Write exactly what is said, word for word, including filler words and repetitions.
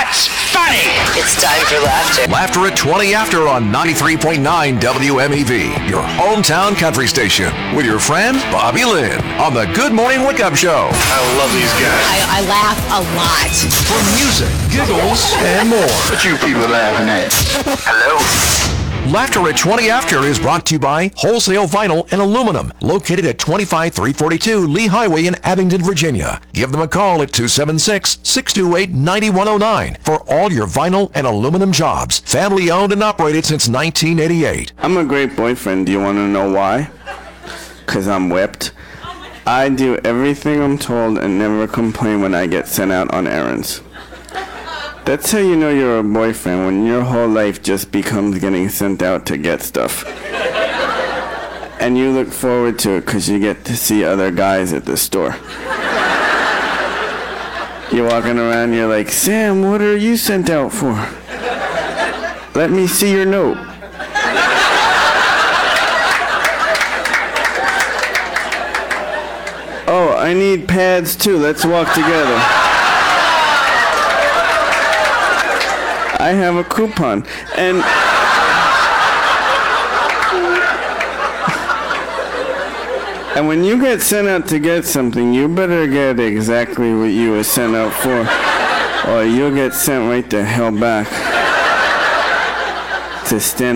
What's funny? It's time for laughter. Laughter at twenty after on ninety-three point nine W M E V, your hometown country station, with your friend Bobby Lynn on the Good Morning Wake Up Show. I love these guys. I, I laugh a lot. For music, giggles, and more. What you people laughing at? Hello? Laughter at twenty after is brought to you by Wholesale Vinyl and Aluminum, located at twenty-five three forty-two Lee Highway in Abingdon, Virginia. Give them a call at two seven six, six two eight, nine one zero nine for all your vinyl and aluminum jobs. Family owned and operated since nineteen eighty-eight. I'm a great boyfriend. Do you want to know why? Because I'm whipped. I do everything I'm told and never complain when I get sent out on errands. That's how you know you're a boyfriend, when your whole life just becomes getting sent out to get stuff. And you look forward to it because you get to see other guys at the store. You're walking around, you're like, Sam, what are you sent out for? Let me see your note. Oh, I need pads too. Let's walk together. I have a coupon. And And when you get sent out to get something, you better get exactly what you were sent out for, or you'll get sent right the hell back to stand